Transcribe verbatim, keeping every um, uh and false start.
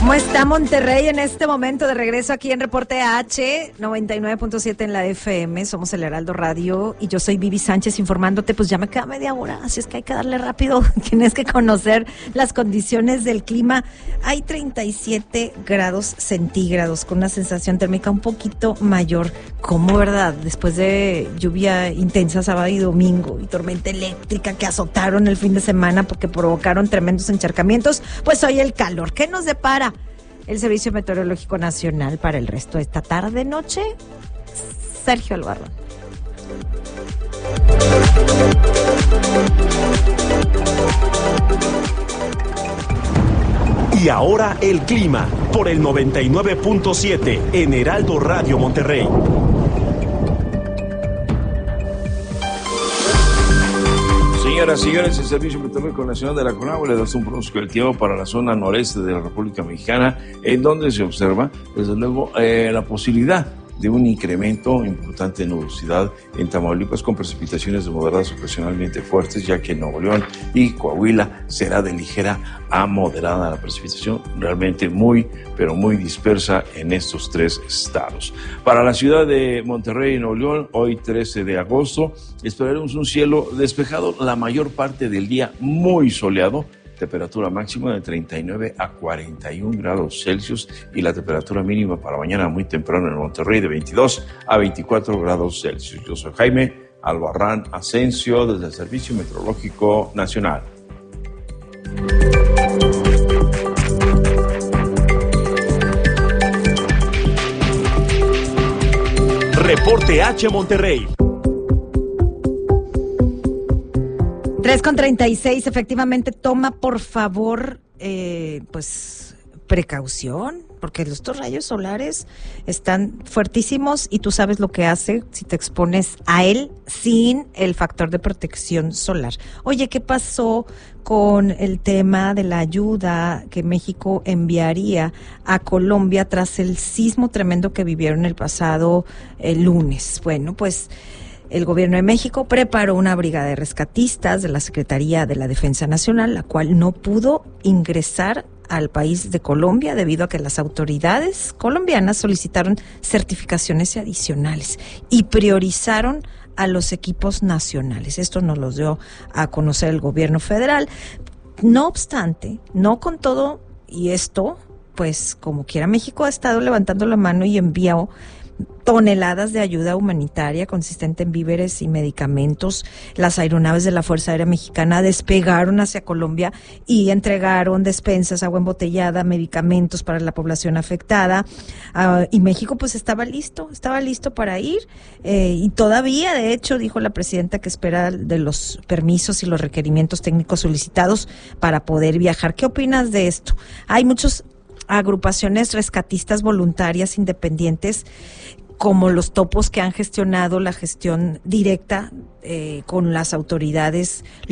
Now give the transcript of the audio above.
¿Cómo está Monterrey en este momento? De regreso aquí en Reporte H, noventa y nueve punto siete en la F M, somos el Heraldo Radio y yo soy Vivi Sánchez informándote, pues ya me queda media hora, así es que hay que darle rápido, tienes que conocer las condiciones del clima. Hay treinta y siete grados centígrados con una sensación térmica un poquito mayor, como verdad, después de lluvia intensa sábado y domingo y tormenta eléctrica que azotaron el fin de semana porque provocaron tremendos encharcamientos, pues hoy el calor. ¿Qué nos depara el Servicio Meteorológico Nacional para el resto de esta tarde-noche? Sergio Albarrán. Y ahora el clima, por el noventa y nueve punto siete en Heraldo Radio Monterrey. Señoras y señores, el Servicio Meteorológico Nacional de la CONAGUA le da un pronóstico del tiempo para la zona noreste de la República Mexicana, en donde se observa, desde luego, eh, la posibilidad de un incremento importante de nubosidad en Tamaulipas, con precipitaciones de moderadas ocasionalmente fuertes, ya que en Nuevo León y Coahuila será de ligera a moderada la precipitación, realmente muy, pero muy dispersa en estos tres estados. Para la ciudad de Monterrey y Nuevo León, hoy trece de agosto, esperaremos un cielo despejado la mayor parte del día, muy soleado, temperatura máxima de treinta y nueve a cuarenta y un grados Celsius y la temperatura mínima para mañana muy temprano en Monterrey de veintidós a veinticuatro grados Celsius. Yo soy Jaime Albarrán Asensio desde el Servicio Meteorológico Nacional. Reporte H Monterrey. tres con treinta y seis, efectivamente, toma por favor, eh, pues, precaución, porque estos rayos solares están fuertísimos y tú sabes lo que hace si te expones a él sin el factor de protección solar. Oye, ¿qué pasó con el tema de la ayuda que México enviaría a Colombia tras el sismo tremendo que vivieron el pasado el lunes? Bueno, pues el gobierno de México preparó una brigada de rescatistas de la Secretaría de la Defensa Nacional, la cual no pudo ingresar al país de Colombia debido a que las autoridades colombianas solicitaron certificaciones adicionales y priorizaron a los equipos nacionales. Esto nos lo dio a conocer el gobierno federal. No obstante, no con todo y esto, pues como quiera, México ha estado levantando la mano y envió toneladas de ayuda humanitaria consistente en víveres y medicamentos. Las aeronaves de la Fuerza Aérea Mexicana despegaron hacia Colombia y entregaron despensas, agua embotellada, medicamentos para la población afectada. Uh, y México pues estaba listo, estaba listo para ir. Eh, y todavía, de hecho, dijo la presidenta que espera de los permisos y los requerimientos técnicos solicitados para poder viajar. ¿Qué opinas de esto? Hay muchas agrupaciones rescatistas voluntarias independientes, como los topos, que han gestionado la gestión directa eh, con las autoridades